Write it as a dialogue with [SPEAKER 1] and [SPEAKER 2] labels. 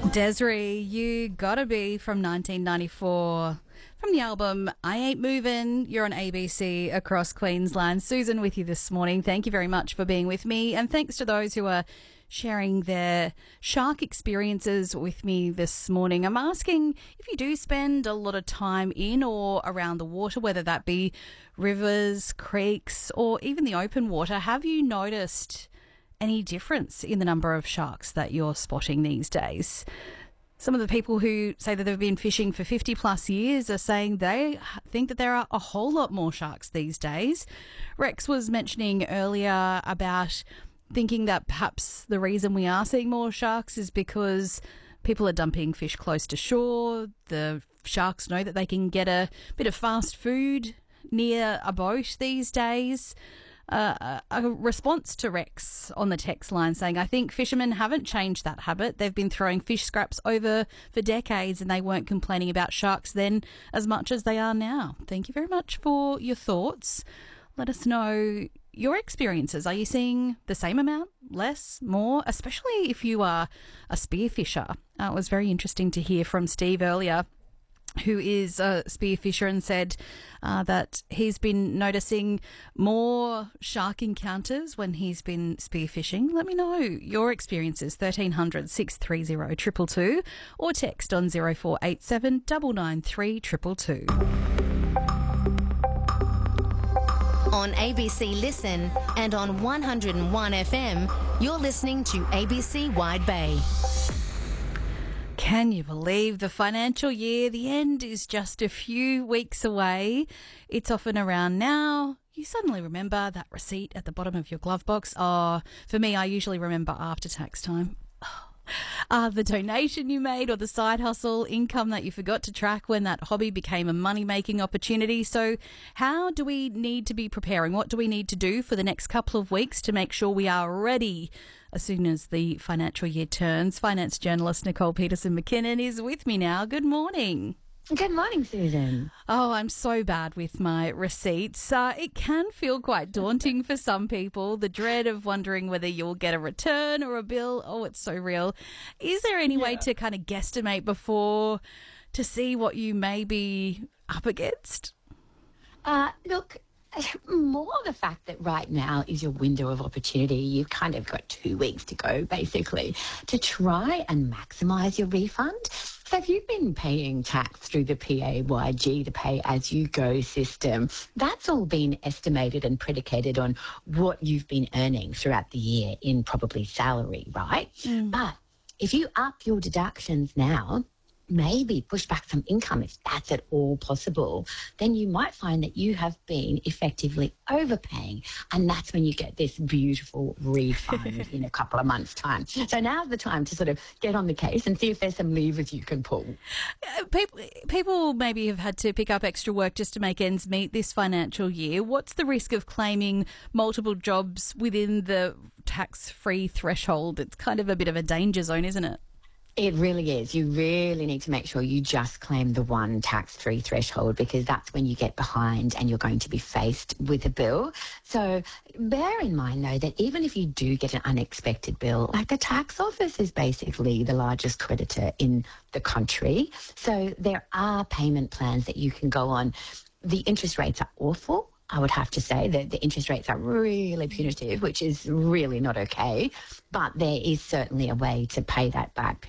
[SPEAKER 1] Desiree, You Gotta Be from 1994. From the album I Ain't Movin', you're on ABC across Queensland. Susan with you this morning. Thank you very much for being with me. And thanks to those who are sharing their shark experiences with me this morning. I'm asking if you do spend a lot of time in or around the water, whether that be rivers, creeks, or even the open water, have you noticed any difference in the number of sharks that you're spotting these days? Some of the people who say that they've been fishing for 50 plus years are saying they think that there are a whole lot more sharks these days. Rex was mentioning earlier about thinking that perhaps the reason we are seeing more sharks is because people are dumping fish close to shore. The sharks know that they can get a bit of fast food near a boat these days. A response to Rex on the text line saying, I think fishermen haven't changed that habit. They've been throwing fish scraps over for decades and they weren't complaining about sharks then as much as they are now. Thank you very much for your thoughts. Let us know your experiences. Are you seeing the same amount, less, more, especially if you are a spearfisher? It was very interesting to hear from Steve earlier, who is a spearfisher, and said that he's been noticing more shark encounters when he's been spearfishing. Let me know your experiences, 1300 630 222, or text on 0487 993 222.
[SPEAKER 2] On ABC Listen and on 101 FM, you're listening to ABC Wide Bay.
[SPEAKER 1] Can you believe the financial year? The end is just a few weeks away. It's often around now. You suddenly remember that receipt at the bottom of your glove box. Oh, for me, I usually remember after tax time. The donation you made or the side hustle income that you forgot to track when that hobby became a money-making opportunity. So how do we need to be preparing? What do we need to do for the next couple of weeks to make sure we are ready as soon as the financial year turns? Finance journalist Nicole Peterson-McKinnon is with me now. Good morning.
[SPEAKER 3] Good morning, Susan.
[SPEAKER 1] Oh, I'm so bad with my receipts. It can feel quite daunting for some people, the dread of wondering whether you'll get a return or a bill. Oh, it's so real. Is there any way to kind of guesstimate before to see what you may be up against?
[SPEAKER 3] Look, more the fact that right now is your window of opportunity. You've kind of got 2 weeks to go, basically, to try and maximise your refund. So if you've been paying tax through the PAYG, the Pay As You Go system, that's all been estimated and predicated on what you've been earning throughout the year in probably salary, right? But if you up your deductions now, maybe push back some income if that's at all possible, then you might find that you have been effectively overpaying, and that's when you get this beautiful refund in a couple of months' time. So now's the time to sort of get on the case and see if there's some levers you can pull.
[SPEAKER 1] People maybe have had to pick up extra work just to make ends meet this financial year. What's the risk of claiming multiple jobs within the tax-free threshold? It's kind of a bit of a danger zone, isn't it?
[SPEAKER 3] It really is. You really need to make sure you just claim the one tax-free threshold, because that's when you get behind and you're going to be faced with a bill. So bear in mind, though, that even if you do get an unexpected bill, like the tax office is basically the largest creditor in the country. So there are payment plans that you can go on. The interest rates are awful. I would have to say that the interest rates are really punitive, which is really not okay. But there is certainly a way to pay that back